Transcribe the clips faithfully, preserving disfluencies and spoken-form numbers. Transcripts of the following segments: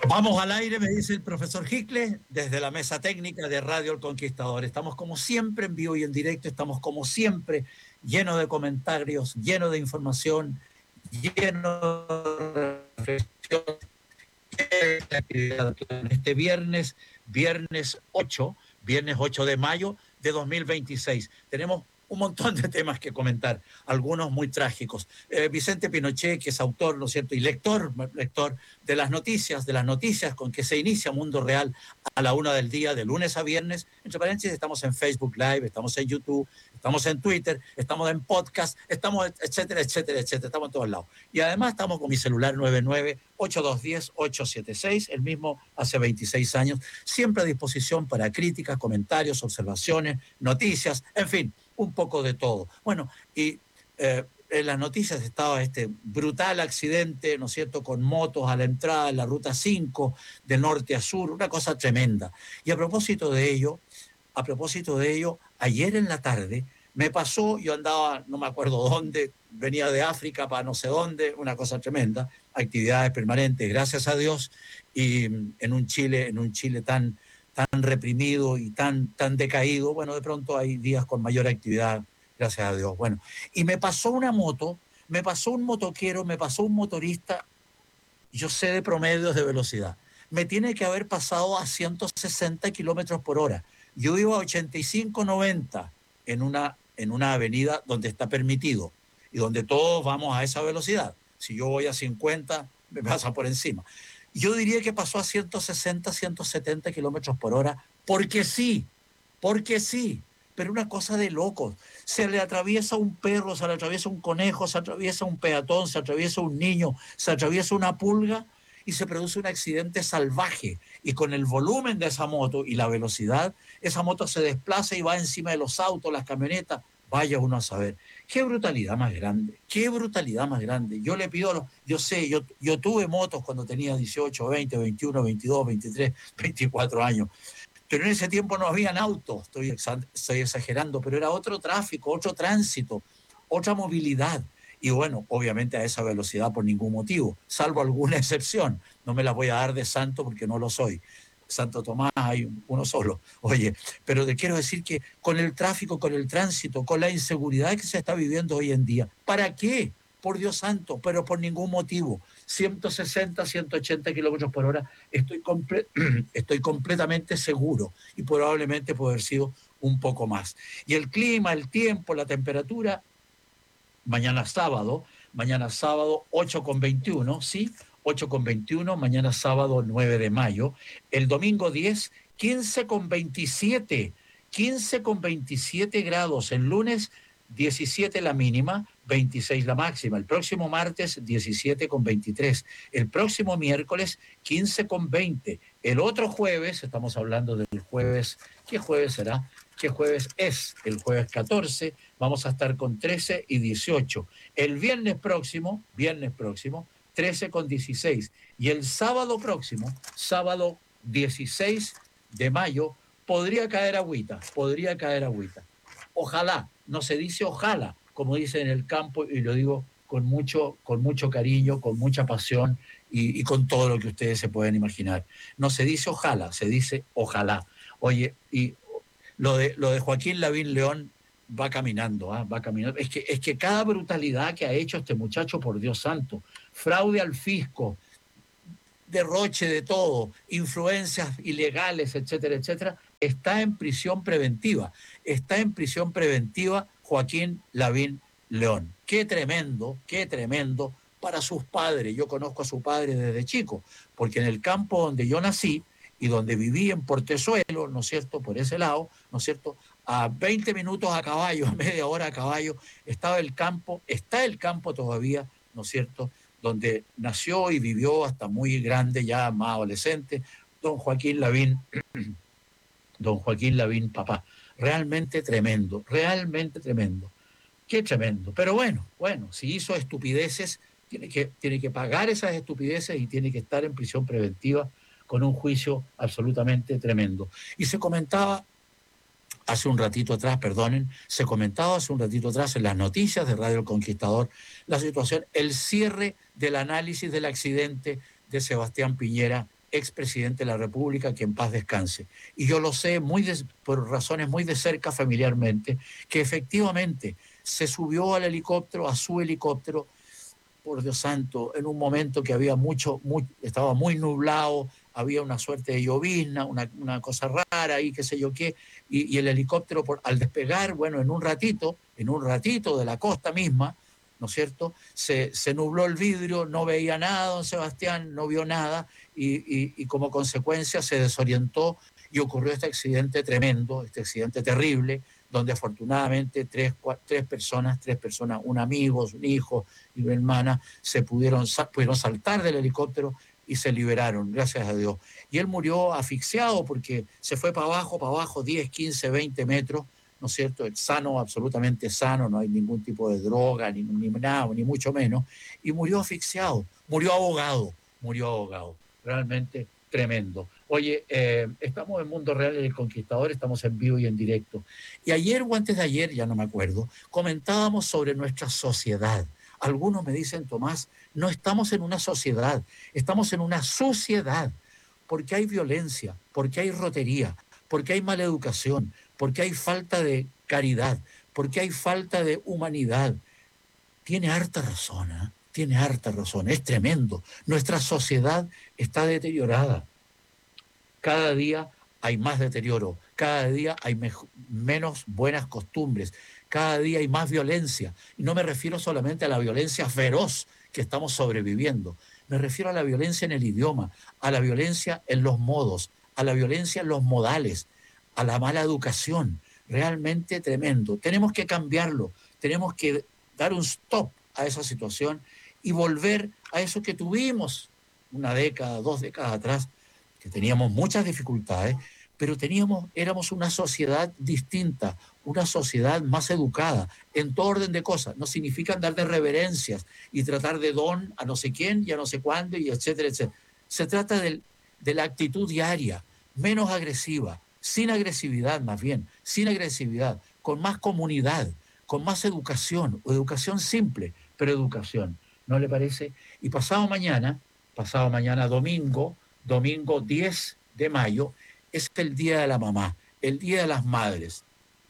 Vamos al aire, me dice el profesor Hickle, desde la mesa técnica de Radio El Conquistador. Estamos como siempre en vivo y en directo, estamos como siempre llenos de comentarios, llenos de información, llenos de reflexión. Este viernes, viernes ocho, viernes ocho de mayo de dos mil veintiséis. Tenemos un montón de temas que comentar, algunos muy trágicos. Eh, Vicente Pinochet, que es autor, ¿no es cierto?, y lector, lector de las noticias, de las noticias con que se inicia Mundo Real a la una del día, de lunes a viernes. Entre paréntesis, estamos en Facebook Live, estamos en YouTube, estamos en Twitter, estamos en podcast, estamos, etcétera, etcétera, etcétera, estamos en todos lados. Y además estamos con mi celular nueve nueve ocho dos uno cero ocho siete seis, el mismo hace veintiséis años, siempre a disposición para críticas, comentarios, observaciones, noticias, en fin, un poco de todo. Bueno, y eh, en las noticias estaba este brutal accidente, ¿no es cierto?, con motos a la entrada de la Ruta cinco, de norte a sur, una cosa tremenda. Y a propósito de ello, a propósito de ello, ayer en la tarde me pasó, yo andaba, no me acuerdo dónde, venía de África para no sé dónde, una cosa tremenda, actividades permanentes, gracias a Dios, y en un Chile, en un Chile tan, tan reprimido y tan, tan decaído, bueno, de pronto hay días con mayor actividad, gracias a Dios. Bueno, y me pasó una moto, me pasó un motoquero, me pasó un motorista, yo sé de promedios de velocidad, me tiene que haber pasado a ciento sesenta kilómetros por hora. Yo iba a ochenta y cinco, noventa en una, en una avenida donde está permitido y donde todos vamos a esa velocidad. Si yo voy a cincuenta, me pasa por encima. Yo diría que pasó a ciento sesenta, ciento setenta kilómetros por hora, porque sí, porque sí, pero una cosa de locos. Se le atraviesa un perro, se le atraviesa un conejo, se atraviesa un peatón, se atraviesa un niño, se atraviesa una pulga y se produce un accidente salvaje. Y con el volumen de esa moto y la velocidad, esa moto se desplaza y va encima de los autos, las camionetas. Vaya uno a saber. Qué brutalidad más grande, qué brutalidad más grande. Yo le pido a los, yo sé, yo, yo tuve motos cuando tenía dieciocho, veinte, veintiuno, veintidós, veintitrés, veinticuatro años. Pero en ese tiempo no habían autos, estoy, estoy exagerando, pero era otro tráfico, otro tránsito, otra movilidad. Y bueno, obviamente a esa velocidad por ningún motivo, salvo alguna excepción. No me las voy a dar de santo porque no lo soy. Santo Tomás hay uno solo. Oye, pero te quiero decir que con el tráfico, con el tránsito, con la inseguridad que se está viviendo hoy en día, ¿para qué? Por Dios santo, pero por ningún motivo. ciento sesenta, ciento ochenta kilómetros por hora, estoy, comple estoy completamente seguro y probablemente puede haber sido un poco más. Y el clima, el tiempo, la temperatura, mañana sábado, mañana sábado ocho con veintiuno, ¿sí? ocho con veintiuno, mañana sábado nueve de mayo, el domingo diez, quince con veintisiete, quince con veintisiete grados, el lunes diecisiete la mínima, veintiséis la máxima, el próximo martes diecisiete con veintitrés, el próximo miércoles quince con veinte, el otro jueves, estamos hablando del jueves, ¿qué jueves será? ¿Qué jueves es? El jueves catorce, vamos a estar con trece y dieciocho. El viernes próximo, viernes próximo, trece con dieciséis. Y el sábado próximo, sábado dieciséis de mayo, podría caer agüita, podría caer agüita. Ojalá, no se dice ojalá, como dicen en el campo, y lo digo con mucho, con mucho cariño, con mucha pasión y, y con todo lo que ustedes se pueden imaginar. No se dice ojalá, se dice ojalá. Oye, y lo de, lo de Joaquín Lavín León va caminando, ¿eh? va caminando. Es que, es que cada brutalidad que ha hecho este muchacho, por Dios santo, fraude al fisco, derroche de todo, influencias ilegales, etcétera, etcétera, está en prisión preventiva. Está en prisión preventiva Joaquín Lavín León. Qué tremendo, qué tremendo para sus padres. Yo conozco a su padre desde chico, porque en el campo donde yo nací y donde viví en Portezuelo, ¿no es cierto?, por ese lado, ¿no es cierto?, a veinte minutos a caballo, a media hora a caballo, estaba el campo, está el campo todavía, ¿no es cierto?, donde nació y vivió hasta muy grande, ya más adolescente, don Joaquín Lavín, don Joaquín Lavín, papá. Realmente tremendo, realmente tremendo. Qué tremendo. Pero bueno, bueno, si hizo estupideces, tiene que, tiene que pagar esas estupideces y tiene que estar en prisión preventiva con un juicio absolutamente tremendo. Y se comentaba hace un ratito atrás, perdonen, se comentaba hace un ratito atrás en las noticias de Radio El Conquistador la situación, el cierre del análisis del accidente de Sebastián Piñera expresidente de la República, que en paz descanse. Y yo lo sé muy de, por razones muy de cerca familiarmente, que efectivamente se subió al helicóptero, a su helicóptero, por Dios santo, en un momento que había mucho, muy, estaba muy nublado, había una suerte de llovizna, una, una cosa rara ahí, qué sé yo qué, y, y el helicóptero por, al despegar, bueno, en un ratito, en un ratito de la costa misma, ¿no es cierto? Se, se nubló el vidrio, no veía nada, don Sebastián, no vio nada, y, y, y como consecuencia se desorientó y ocurrió este accidente tremendo, este accidente terrible, donde afortunadamente tres, cuatro, tres personas, tres personas, un amigo, un hijo y una hermana, se pudieron, pudieron saltar del helicóptero y se liberaron, gracias a Dios. Y él murió asfixiado porque se fue para abajo, para abajo, diez, quince, veinte metros, ¿no es cierto? Sano, absolutamente sano, no hay ningún tipo de droga, ni, ni nada, ni mucho menos. Y murió asfixiado, murió ahogado, murió ahogado. Realmente tremendo. Oye, eh, estamos en Mundo Real del Conquistador, estamos en vivo y en directo. Y ayer o antes de ayer, ya no me acuerdo, comentábamos sobre nuestra sociedad. Algunos me dicen, Tomás, no estamos en una sociedad, estamos en una suciedad, porque hay violencia, porque hay rotería, porque hay mala educación, porque hay falta de caridad, porque hay falta de humanidad. Tiene harta razón, ¿eh? Tiene harta razón, es tremendo. Nuestra sociedad está deteriorada. Cada día hay más deterioro, cada día hay mejor, menos buenas costumbres, cada día hay más violencia. Y no me refiero solamente a la violencia feroz que estamos sobreviviendo, me refiero a la violencia en el idioma, a la violencia en los modos, a la violencia en los modales, a la mala educación. Realmente tremendo. Tenemos que cambiarlo, tenemos que dar un stop a esa situación y volver a eso que tuvimos una década, dos décadas atrás, que teníamos muchas dificultades, pero teníamos, éramos una sociedad distinta, una sociedad más educada, en todo orden de cosas. No significa andar de reverencias y tratar de don a no sé quién y a no sé cuándo, y etcétera, etcétera. Se trata de, de la actitud diaria, menos agresiva, sin agresividad más bien, sin agresividad, con más comunidad, con más educación, o educación simple, pero educación. ¿No le parece? Y pasado mañana, pasado mañana domingo, domingo diez de mayo, es el Día de la Mamá, el Día de las Madres.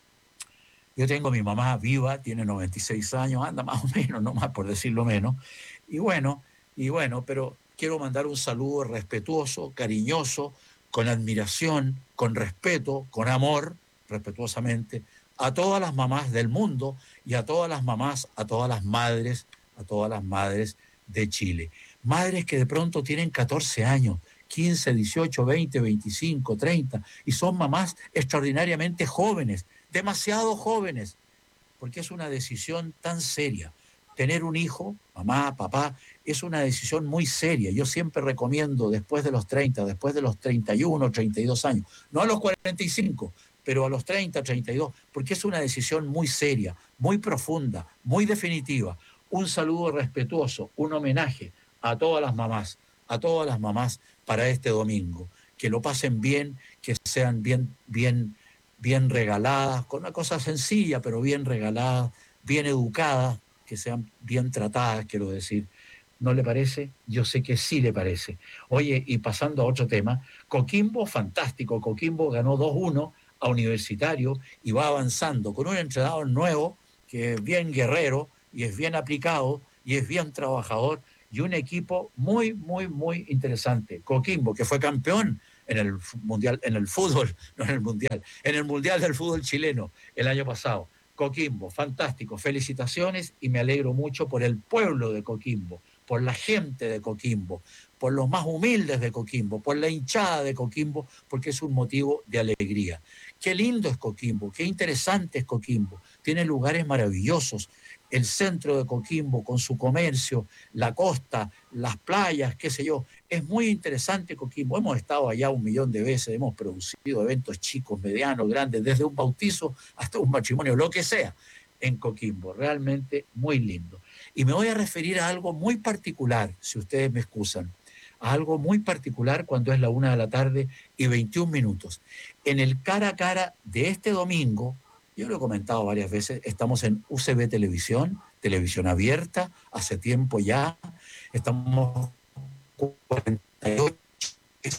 Yo tengo a mi mamá viva, tiene noventa y seis años, anda más o menos, no más por decirlo menos. Y bueno, y bueno, pero quiero mandar un saludo respetuoso, cariñoso, con admiración, con respeto, con amor, respetuosamente, a todas las mamás del mundo y a todas las mamás, a todas las madres, a todas las madres de Chile. Madres que de pronto tienen catorce años, quince, dieciocho, veinte, veinticinco, treinta, y son mamás extraordinariamente jóvenes, demasiado jóvenes, porque es una decisión tan seria. Tener un hijo, mamá, papá, es una decisión muy seria. Yo siempre recomiendo después de los treinta, después de los treinta y uno, treinta y dos años, no a los cuarenta y cinco, pero a los treinta, treinta y dos, porque es una decisión muy seria, muy profunda, muy definitiva. Un saludo respetuoso, un homenaje a todas las mamás, a todas las mamás para este domingo. Que lo pasen bien, que sean bien, bien, bien regaladas, con una cosa sencilla, pero bien regaladas, bien educadas, que sean bien tratadas, quiero decir. ¿No le parece? Yo sé que sí le parece. Oye, y pasando a otro tema, Coquimbo, fantástico. Coquimbo ganó dos uno a Universitario y va avanzando con un entrenador nuevo que es bien guerrero y es bien aplicado y es bien trabajador y un equipo muy, muy, muy interesante. Coquimbo, que fue campeón en el mundial, en el fútbol, no en el mundial, en el mundial del fútbol chileno el año pasado. Coquimbo, fantástico, felicitaciones y me alegro mucho por el pueblo de Coquimbo, por la gente de Coquimbo, por los más humildes de Coquimbo, por la hinchada de Coquimbo, porque es un motivo de alegría. Qué lindo es Coquimbo, qué interesante es Coquimbo, tiene lugares maravillosos, el centro de Coquimbo con su comercio, la costa, las playas, qué sé yo, es muy interesante Coquimbo, hemos estado allá un millón de veces, hemos producido eventos chicos, medianos, grandes, desde un bautizo hasta un matrimonio, lo que sea, en Coquimbo, realmente muy lindo. Y me voy a referir a algo muy particular, si ustedes me excusan, a algo muy particular cuando es la una de la tarde y veintiún minutos. En el cara a cara de este domingo, yo lo he comentado varias veces, estamos en U C B Televisión, televisión abierta, hace tiempo ya, estamos cuarenta y ocho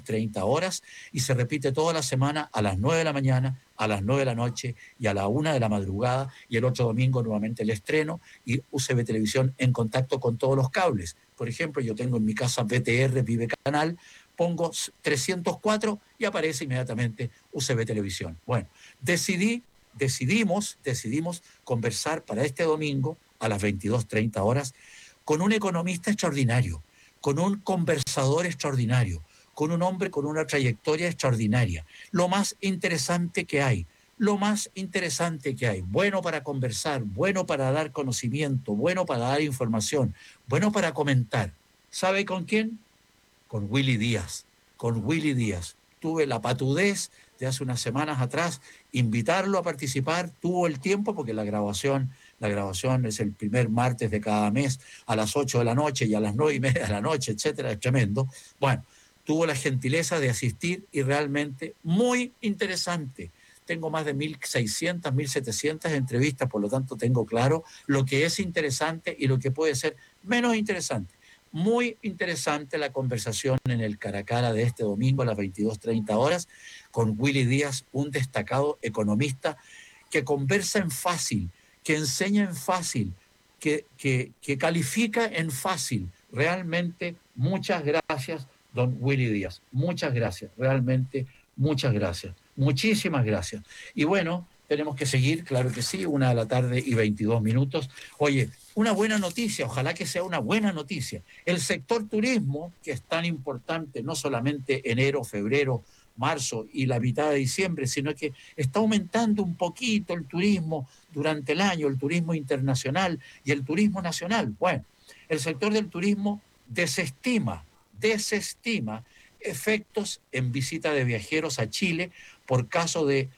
treinta horas y se repite toda la semana a las nueve de la mañana, a las nueve de la noche y a la una de la madrugada, y el otro domingo nuevamente el estreno y U C B Televisión en contacto con todos los cables. Por ejemplo, yo tengo en mi casa B T R, Vive Canal, pongo trescientos cuatro y aparece inmediatamente U C B Televisión. Bueno, decidí, decidimos, decidimos conversar para este domingo a las veintidós treinta horas con un economista extraordinario, con un conversador extraordinario, con un hombre con una trayectoria extraordinaria. Lo más interesante que hay, lo más interesante que hay. Bueno para conversar, bueno para dar conocimiento, bueno para dar información, bueno para comentar. ¿Sabe con quién? Con Willy Díaz, con Willy Díaz. Tuve la patudez de hace unas semanas atrás invitarlo a participar, tuvo el tiempo porque la grabación, la grabación es el primer martes de cada mes a las ocho de la noche y a las nueve y media de la noche, etcétera, es tremendo. Bueno, tuvo la gentileza de asistir y realmente muy interesante. Tengo más de mil seiscientas, mil setecientas entrevistas, por lo tanto tengo claro lo que es interesante y lo que puede ser menos interesante. Muy interesante la conversación en el cara a cara de este domingo a las veintidós treinta horas con Willy Díaz, un destacado economista que conversa en fácil, que enseña en fácil, que, que, que califica en fácil. Realmente, muchas gracias, don Willy Díaz. Muchas gracias, realmente muchas gracias. Muchísimas gracias. Y bueno, tenemos que seguir, claro que sí, una de la tarde y veintidós minutos. Oye, una buena noticia, ojalá que sea una buena noticia. El sector turismo, que es tan importante, no solamente enero, febrero, marzo y la mitad de diciembre, sino que está aumentando un poquito el turismo durante el año, el turismo internacional y el turismo nacional. Bueno, el sector del turismo desestima, desestima efectos en visita de viajeros a Chile por caso de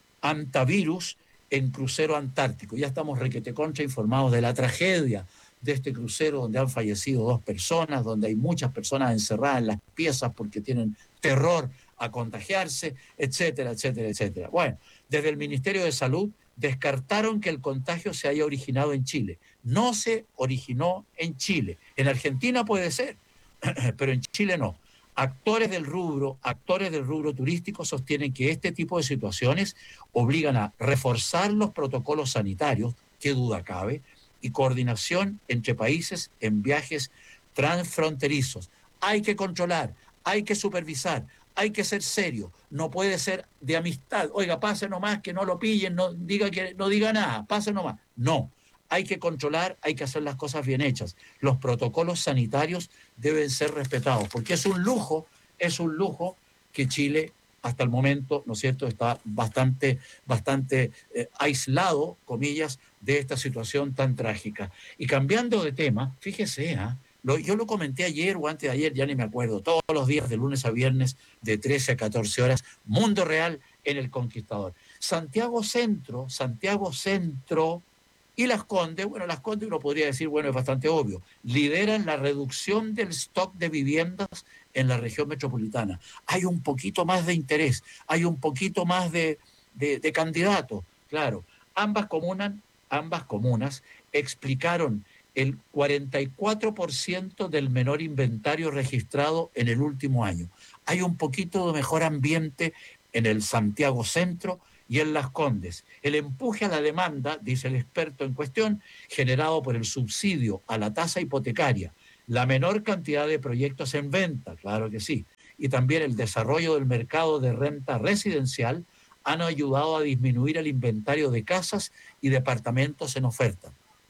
antivirus en crucero antártico. Ya estamos requete contra informados de la tragedia de este crucero donde han fallecido dos personas, donde hay muchas personas encerradas en las piezas porque tienen terror a contagiarse, etcétera, etcétera, etcétera. Bueno, desde el Ministerio de Salud descartaron que el contagio se haya originado en Chile. No se originó en Chile. En Argentina puede ser, pero en Chile no. Actores del rubro, actores del rubro turístico sostienen que este tipo de situaciones obligan a reforzar los protocolos sanitarios, qué duda cabe, y coordinación entre países en viajes transfronterizos. Hay que controlar, hay que supervisar, hay que ser serio, no puede ser de amistad. Oiga, pase nomás, que no lo pillen, no diga, que, no diga nada, pase nomás. No. Hay que controlar, hay que hacer las cosas bien hechas. Los protocolos sanitarios deben ser respetados, porque es un lujo, es un lujo que Chile hasta el momento, ¿no es cierto?, está bastante, bastante eh, aislado, comillas, de esta situación tan trágica. Y cambiando de tema, fíjese, ¿eh? Lo, yo lo comenté ayer o antes de ayer, ya ni me acuerdo, todos los días de lunes a viernes de trece a catorce horas, Mundo Real en El Conquistador. Santiago Centro, Santiago Centro... Y Las Condes, bueno, Las Condes uno podría decir, bueno, es bastante obvio, lideran la reducción del stock de viviendas en la región metropolitana. Hay un poquito más de interés, hay un poquito más de, de, de candidatos, claro. Ambas comunas, ambas comunas explicaron el cuarenta y cuatro por ciento del menor inventario registrado en el último año. Hay un poquito de mejor ambiente en el Santiago Centro y en Las Condes. El empuje a la demanda, dice el experto en cuestión, generado por el subsidio a la tasa hipotecaria, la menor cantidad de proyectos en venta, claro que sí, y también el desarrollo del mercado de renta residencial han ayudado a disminuir el inventario de casas y departamentos en oferta.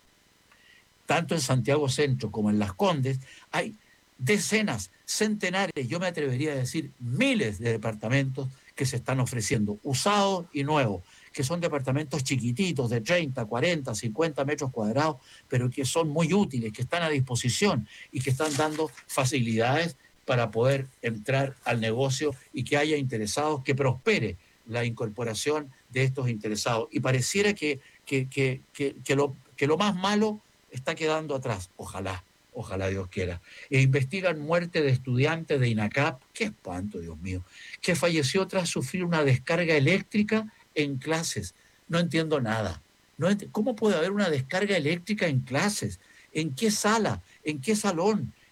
Tanto en Santiago Centro como en Las Condes hay decenas, centenares, yo me atrevería a decir miles de departamentos que se están ofreciendo, usados y nuevos, que son departamentos chiquititos de treinta, cuarenta, cincuenta metros cuadrados, pero que son muy útiles, que están a disposición y que están dando facilidades para poder entrar al negocio y que haya interesados, que prospere la incorporación de estos interesados. Y pareciera que, que, que, que, que, lo, que lo más malo está quedando atrás. Ojalá, ojalá Dios quiera. E investigan muerte de estudiantes de INACAP, qué espanto, Dios mío, que falleció tras sufrir una descarga eléctrica en clases. No entiendo nada. No ent- ¿Cómo puede haber una descarga eléctrica en clases? ¿En qué sala? ¿En qué salón?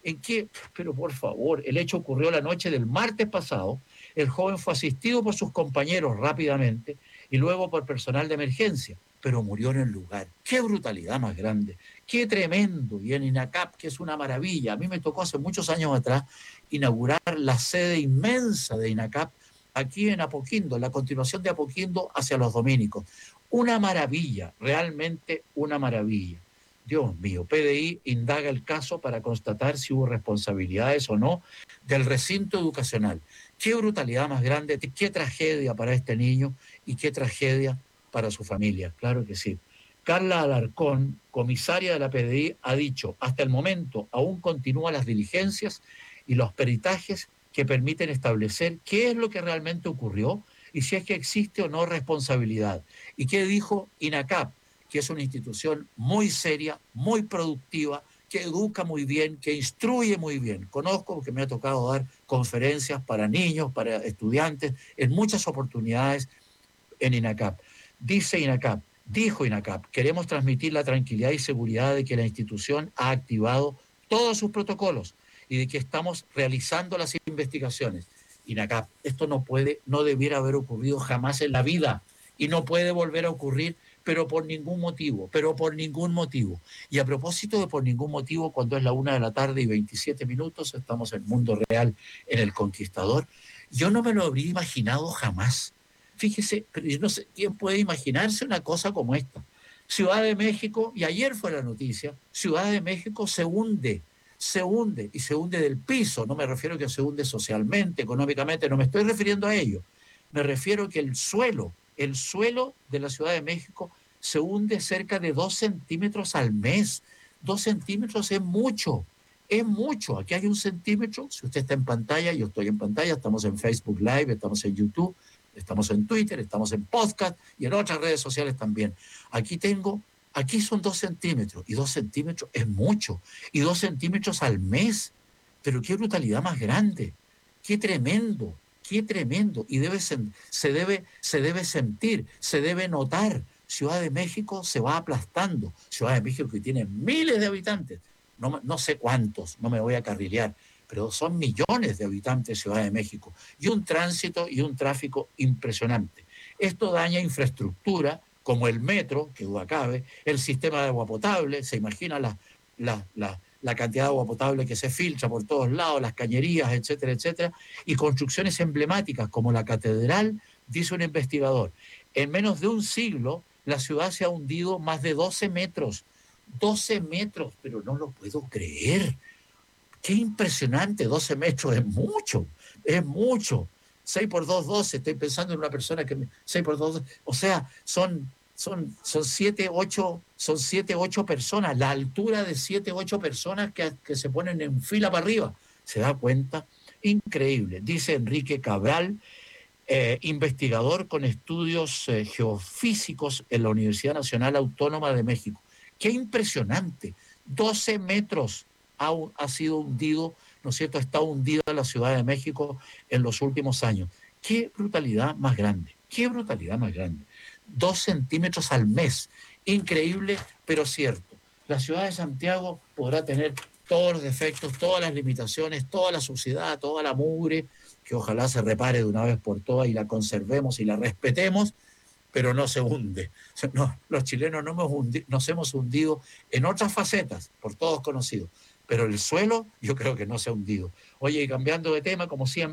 ¿En qué? Pero por favor, el hecho ocurrió la noche del martes pasado. El joven fue asistido por sus compañeros rápidamente y luego por personal de emergencia, pero murió en el lugar. ¡Qué brutalidad más grande! ¡Qué tremendo! Y en INACAP, que es una maravilla. A mí me tocó hace muchos años atrás inaugurar la sede inmensa de INACAP aquí en Apoquindo, la continuación de Apoquindo hacia los Dominicos. Una maravilla, realmente una maravilla. Dios mío, P D I indaga el caso para constatar si hubo responsabilidades o no del recinto educacional. Qué brutalidad más grande, qué tragedia para este niño y qué tragedia para su familia, claro que sí. Carla Alarcón, comisaria de la P D I, ha dicho, hasta el momento aún continúan las diligencias y los peritajes que permiten establecer qué es lo que realmente ocurrió y si es que existe o no responsabilidad. ¿Y qué dijo INACAP? Que es una institución muy seria, muy productiva, que educa muy bien, que instruye muy bien. Conozco porque me ha tocado dar conferencias para niños, para estudiantes, en muchas oportunidades en INACAP. Dice INACAP, dijo INACAP, queremos transmitir la tranquilidad y seguridad de que la institución ha activado todos sus protocolos y de que estamos realizando las investigaciones. INACAP, esto no puede, no debiera haber ocurrido jamás en la vida y no puede volver a ocurrir, pero por ningún motivo, pero por ningún motivo. Y a propósito de por ningún motivo, cuando es la una de la tarde y veintisiete minutos, estamos en el mundo real, en El Conquistador, yo no me lo habría imaginado jamás. Fíjese, pero yo no sé quién puede imaginarse una cosa como esta. Ciudad de México, y ayer fue la noticia, Ciudad de México se hunde, se hunde y se hunde del piso. No me refiero a que se hunde socialmente, económicamente, no me estoy refiriendo a ello. Me refiero a que el suelo, el suelo de la Ciudad de México se hunde cerca de dos centímetros al mes. Dos centímetros es mucho, es mucho. Aquí hay un centímetro, si usted está en pantalla, yo estoy en pantalla, estamos en Facebook Live, estamos en YouTube, estamos en Twitter, estamos en podcast y en otras redes sociales también. Aquí tengo, aquí son dos centímetros y dos centímetros es mucho. Y dos centímetros al mes. Pero qué brutalidad más grande. Qué tremendo, qué tremendo. Y debe, se, debe, se debe sentir, se debe notar. Ciudad de México se va aplastando. Ciudad de México que tiene miles de habitantes. No, no sé cuántos, no me voy a carrilear, pero son millones de habitantes Ciudad de México, y un tránsito y un tráfico impresionante. Esto daña infraestructura, como el metro, que duda cabe, el sistema de agua potable, se imagina la, la, la, la cantidad de agua potable que se filtra por todos lados, las cañerías, etcétera, etcétera, y construcciones emblemáticas como la catedral, dice un investigador. En menos de un siglo, la ciudad se ha hundido más de doce metros, doce metros, pero no lo puedo creer. Qué impresionante, doce metros es mucho, es mucho. seis por dos, doce, estoy pensando en una persona que... seis por dos, o sea, son, son, son siete, ocho, son siete, ocho personas, la altura de siete, ocho personas que, que se ponen en fila para arriba. ¿Se da cuenta? Increíble. Dice Enrique Cabral, eh, investigador con estudios eh, geofísicos en la Universidad Nacional Autónoma de México. Qué impresionante, doce metros. Ha, ha sido hundido, ¿no es cierto?, está hundida la Ciudad de México en los últimos años. Qué brutalidad más grande, qué brutalidad más grande. Dos centímetros al mes, increíble, pero cierto. La ciudad de Santiago podrá tener todos los defectos, todas las limitaciones, toda la suciedad, toda la mugre, que ojalá se repare de una vez por todas y la conservemos y la respetemos, pero no se hunde. No, los chilenos no hemos hundi, nos hemos hundido en otras facetas, por todos conocidos, pero el suelo yo creo que no se ha hundido. Oye, y cambiando de tema, como siempre,